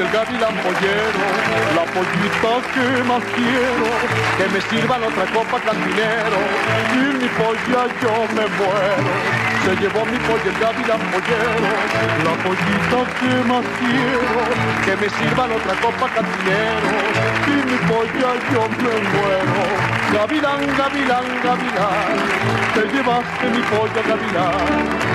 el gavilán pollero, la pollita que más quiero, que me sirvan otra copa cantinero, sin mi polla yo me muero. Se llevó mi polla el gavilán pollero, la pollita que más quiero, que me sirvan otra copa cantinero, sin mi polla yo me muero. Gavilán, gavilán, gavilán, te llevaste mi polla gavilán.